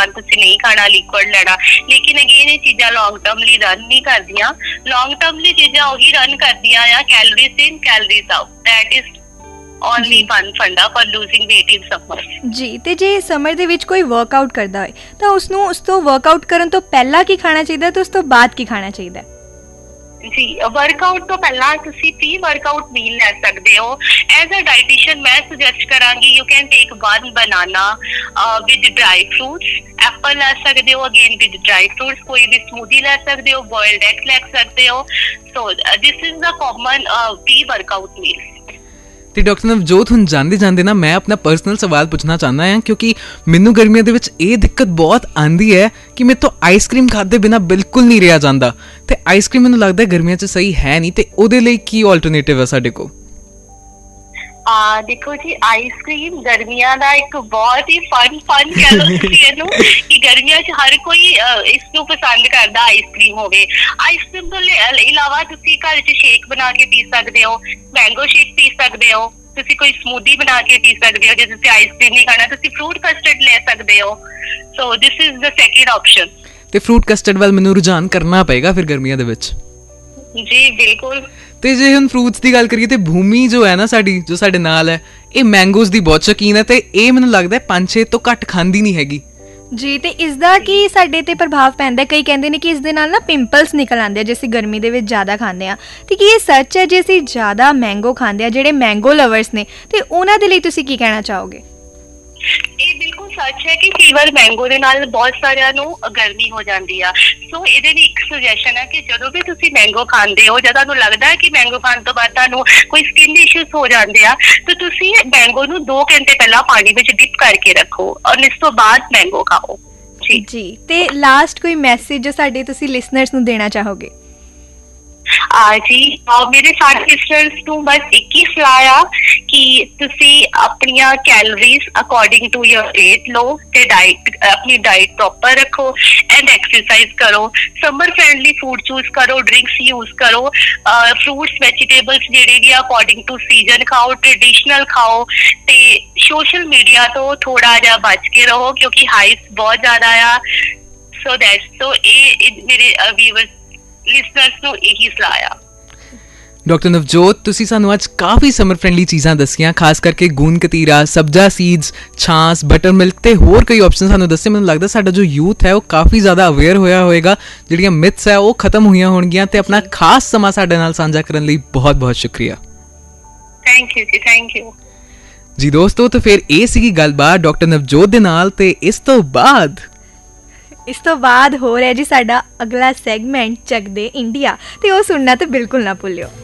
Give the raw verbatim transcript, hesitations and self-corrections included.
ਦੌਰਾਨ ਤੁਸੀਂ ਨਹੀਂ ਖਾਣਾ, ਲਿਕੁਇਡ ਲੈਣਾ। ਲੇਕਿਨ ਅਗੇਨ ਇਹ ਚੀਜ਼ਾਂ ਲੌਂਗ ਟਰਮ ਲਈ ਰਨ ਨਹੀਂ ਕਰਦੀਆਂ। ਲੌਂਗ ਟਰਮ ਲਈ ਚੀਜ਼ਾਂ ਉਹੀ ਰਨ ਕਰਦੀਆਂ ਆ calories in calories out. That is only one funda for losing weight in summer। ਜੀ, ਤੇ ਜੇ ਸਮਰ ਦੇ ਵਿੱਚ ਕੋਈ ਵਰਕਆਊਟ ਕਰਦਾ ਹੋਏ ਤਾਂ ਉਸਨੂੰ ਉਸ ਤੋਂ ਵਰਕਆਊਟ ਕਰਨ ਤੋਂ ਪਹਿਲਾਂ ਕੀ ਖਾਣਾ ਚਾਹੀਦਾ ਤੇ ਉਸ ਤੋਂ ਬਾਅਦ ਕੀ ਖਾਣਾ ਚਾਹੀਦਾ? ਜੀ, ਵਰਕਆਊਟ ਤੋਂ ਪਹਿਲਾਂ ਤੁਸੀਂ ਪ੍ਰੀ ਵਰਕਆਊਟ ਮੀਲ ਲੈ ਸਕਦੇ ਹੋ। ਐਜ਼ ਅ ਡਾਈਟੀਸ਼ੀਅਨ ਮੈਂ ਸੁਜੈਸਟ ਕਰਾਂਗੀ you can take one banana with dry fruits. Apple ਲੈ ਸਕਦੇ ਹੋ ਅਗੇਨ ਵਿਦ ਡਰਾਈ ਫਰੂਟਸ। ਕੋਈ ਵੀ ਸਮੂਦੀ ਲੈ ਸਕਦੇ ਹੋ, ਬੋਇਲਡ ਐਗ ਲੈ ਸਕਦੇ ਹੋ। ਸੋ this is the common pre workout ਮੀਲ। ਤੇ ਡਾਕਟਰ ਨਵਜੋਤ, ਹੁਣ ਜਾਂਦੇ ਜਾਂਦੇ ਨਾ ਮੈਂ ਆਪਣਾ ਪਰਸਨਲ ਸਵਾਲ ਪੁੱਛਣਾ ਚਾਹੁੰਦਾ ਹਾਂ, ਕਿਉਂਕਿ ਮੈਨੂੰ ਗਰਮੀਆਂ ਦੇ ਵਿੱਚ ਇਹ ਦਿੱਕਤ ਬਹੁਤ ਆਉਂਦੀ ਹੈ ਕਿ ਮੇਰੇ ਤੋਂ ਆਈਸਕ੍ਰੀਮ ਖਾਦੇ ਬਿਨਾਂ ਬਿਲਕੁਲ ਨਹੀਂ ਰਿਹਾ ਜਾਂਦਾ। ਤੇ ਆਈਸਕ੍ਰੀਮ ਮੈਨੂੰ ਲੱਗਦਾ ਗਰਮੀਆਂ 'ਚ ਸਹੀ ਹੈ ਨਹੀਂ, ਤੇ ਉਹਦੇ ਲਈ ਕੀ ਆਲਟਰਨੇਟਿਵ ਹੈ ਸਾਡੇ ਕੋਲ? ਆ ਦੇਖੋ ਜੀ, ਆਈਸਕ੍ਰੀਮ ਗਰਮੀਆਂ ਦਾ ਇੱਕ ਬਹੁਤ ਹੀ ਫਨ ਫਨ ਕਹਿ ਲਓ ਤੁਸੀਂ ਇਹਨੂੰ ਕਿ ਗਰਮੀਆਂ 'ਚ ਹਰ ਕੋਈ ਇਸ ਨੂੰ ਪਸੰਦ ਕਰਦਾ ਆਈਸਕ੍ਰੀਮ ਹੋਵੇ। ਆਈਸਕ੍ਰੀਮ ਤੋਂ ਇਲਾਵਾ ਤੁਸੀਂ ਘਰ 'ਚ ਸ਼ੇਕ ਬਣਾ ਕੇ ਪੀ ਸਕਦੇ ਹੋ, ਮੈਂਗੋ ਸ਼ੇਕ ਪੀ ਸਕਦੇ ਹੋ, ਤੁਸੀਂ ਕੋਈ ਸਮੂਦੀ ਬਣਾ ਕੇ ਪੀ ਸਕਦੇ ਹੋ। ਜੇ ਤੁਸੀਂ ਆਈਸਕ੍ਰੀਮ ਨਹੀਂ ਖਾਣਾ ਤੁਸੀਂ ਫਰੂਟ ਕਸਟਰਡ ਲੈ ਸਕਦੇ ਹੋ। ਸੋ this is the second option. ਤੇ ਫਰੂਟ ਕਸਟਰਡ ਵੱਲ ਮੈਨੂੰ ਰੁਝਾਨ ਕਰਨਾ ਪਏਗਾ ਫਿਰ ਗਰਮੀਆਂ ਦੇ ਵਿੱਚ। ਜੀ ਬਿਲਕੁਲ। ਤੇ ਜੇ ਹੁਣ ਫਰੂਟਸ ਦੀ ਗੱਲ ਕਰੀਏ ਤੇ ਭੂਮੀ ਜੋ ਹੈ ਨਾ ਸਾਡੀ, ਜੋ ਸਾਡੇ ਨਾਲ ਹੈ, ਇਹ ਮੈਂਗੋਜ਼ ਦੀ ਬਹੁਤ ਸ਼ੌਕੀਨ ਹੈ ਤੇ ਇਹ ਮੈਨੂੰ ਲੱਗਦਾ ਪੰਜ ਛੇ ਤੋਂ ਘੱਟ ਖਾਂਦੀ ਨਹੀਂ ਹੈਗੀ। ਜੀ, ਤੇ ਇਸ ਦਾ ਕੀ ਸਾਡੇ ਤੇ ਪ੍ਰਭਾਵ ਪੈਂਦਾ? ਕਈ ਕਹਿੰਦੇ ਨੇ ਕਿ ਇਸ ਦੇ ਨਾਲ ਨਾ ਪਿੰਪਲਸ ਨਿਕਲ ਆਉਂਦੇ ਆ ਜੇ ਅਸੀਂ ਗਰਮੀ ਦੇ ਵਿੱਚ ਜ਼ਿਆਦਾ ਖਾਂਦੇ ਆ। ਤੇ ਕੀ ਇਹ ਸੱਚ ਹੈ? ਜੇ ਅਸੀਂ ਜ਼ਿਆਦਾ ਮੈਂਗੋ ਖਾਂਦੇ ਆ, ਜਿਹੜੇ ਮੈਂਗੋ ਲਵਰਸ ਨੇ, ਤੇ ਉਹਨਾਂ ਦੇ ਲਈ ਤੁਸੀਂ ਕੀ ਕਹਿਣਾ ਚਾਹੋਗੇ? ਇਹ ਬਿਲਕੁਲ ਸੱਚ ਹੈ ਕਿ ਫੀਵਰ ਮੈਂਗੋ ਦੇ ਨਾਲ ਬਹੁਤ ਸਾਰਿਆਂ ਨੂੰ ਗਰਮੀ ਹੋ ਜਾਂਦੀ ਆ। ਸੋ ਇਹਦੇ ਲਈ ਇੱਕ ਸੁਜੈਸ਼ਨ ਹੈ ਕਿ ਜਦੋਂ ਵੀ ਤੁਸੀਂ ਮੈਂਗੋ ਖਾਂਦੇ ਹੋ ਜਾਂ ਤੁਹਾਨੂੰ ਲੱਗਦਾ ਹੈ ਕਿ ਮੈਂਗੋ ਖਾਣ ਤੋਂ ਬਾਅਦ ਤੁਹਾਨੂੰ ਕੋਈ ਸਕਿਨ ਇਸ਼ੂਜ਼ ਹੋ ਜਾਂਦੇ ਆ, ਤਾਂ ਤੁਸੀਂ ਮੈਂਗੋ ਨੂੰ ਦੋ ਘੰਟੇ ਪਹਿਲਾਂ ਪਾਣੀ ਵਿੱਚ ਡਿਪ ਕਰਕੇ ਰੱਖੋ ਔਰ ਇਸ ਤੋਂ ਬਾਅਦ ਮੈਂਗੋ ਖਾਓ। ਜੀ ਜੀ, ਤੇ ਲਾਸਟ ਕੋਈ ਮੈਸੇਜ ਜੋ ਸਾਡੇ ਤੁਸੀਂ ਲਿਸਨਰਸ ਨੂੰ ਦੇਣਾ ਚਾਹੋਗੇ? ਜੀ ਮੇਰੇ ਸਾਰੇ ਲਿਸਨਰਸ ਨੂੰ ਬਸ ਇੱਕ ਹੀ ਸਲਾਹ ਆ ਕਿ ਤੁਸੀਂ ਆਪਣੀਆਂ calories according to your wait ਲਓ ਤੇ ਡਾਈਟ, ਆਪਣੀ ਡਾਈਟ ਪ੍ਰੋਪਰ ਰੱਖੋ ਐਂਡ ਐਕਸਰਸਾਈਜ਼ ਕਰੋ। ਸਮਰ ਫਰੈਂਡਲੀ ਫੂਡ ਚੂਜ਼ ਕਰੋ, ਡਰਿੰਕਸ ਯੂਜ਼ ਕਰੋ, ਫਰੂਟਸ ਵੈਜੀਟੇਬਲਸ ਜਿਹੜੇ ਵੀ ਅਕੋਰਡਿੰਗ ਟੂ ਸੀਜ਼ਨ ਖਾਓ, ਟ੍ਰੈਡੀਸ਼ਨਲ ਖਾਓ ਤੇ ਸੋਸ਼ਲ ਮੀਡੀਆ ਤੋਂ ਥੋੜਾ ਜਿਹਾ ਬਚ ਕੇ ਰਹੋ ਕਿਉਂਕਿ ਹਾਈਪ ਬਹੁਤ ਜ਼ਿਆਦਾ ਆ। ਸੋ ਦੈਟਸ ਸੋ ਇਹ ਮੇਰੇ ਵੀਵਰਸ ਲਿਸਨਰਸ ਨੂੰ ਇਹੀ ਸਲਾਹ ਆ। ਡਾਕਟਰ ਨਵਜੋਤ, ਤੁਸੀਂ ਸਾਨੂੰ ਅੱਜ ਕਾਫੀ ਸਮਰ ਫਰੈਂਡਲੀ ਚੀਜ਼ਾਂ ਦੱਸੀਆਂ, ਖਾਸ ਕਰਕੇ ਗੂੰਦ ਕਤੀਰਾ, ਸਬਜ਼ਾ ਸੀਡਸ, ਛਾਂਸ, ਬਟਰ ਮਿਲਕ ਤੇ ਹੋਰ ਕਈ ਆਪਸ਼ਨ ਸਾਨੂੰ ਦੱਸੇ। ਮੈਨੂੰ ਲੱਗਦਾ ਸਾਡਾ ਜੋ ਯੂਥ ਹੈ ਉਹ ਕਾਫੀ ਜ਼ਿਆਦਾ ਅਵੇਅਰ ਹੋਇਆ ਹੋਏਗਾ, ਜਿਹੜੀਆਂ ਮਿਥਸ ਹੈ ਉਹ ਖਤਮ ਹੋਈਆਂ ਹੋਣਗੀਆਂ। ਤੇ ਆਪਣਾ ਖਾਸ ਸਮਾਂ ਸਾਡੇ ਨਾਲ ਸਾਂਝਾ ਕਰਨ ਲਈ ਬਹੁਤ ਬਹੁਤ ਸ਼ੁਕਰੀਆ। ਥੈਂਕ ਯੂ ਜੀ, ਥੈਂਕ ਯੂ ਜੀ। ਦੋਸਤੋ, ਤਾਂ ਫਿਰ ਇਹ ਸੀਗੀ ਗੱਲਬਾਤ ਡਾਕਟਰ ਨਵਜੋਤ ਦੇ ਨਾਲ। ਤੇ ਇਸ ਤੋਂ ਬਾਅਦ ਇਸ ਤੋਂ ਬਾਅਦ ਹੋ ਰਿਹਾ ਜੀ ਸਾਡਾ ਅਗਲਾ ਸੈਗਮੈਂਟ ਚੱਕ ਦੇ ਇੰਡੀਆ, ਤੇ ਉਹ ਸੁਣਨਾ ਤਾਂ ਬਿਲਕੁਲ ਨਾ ਭੁੱਲਿਓ।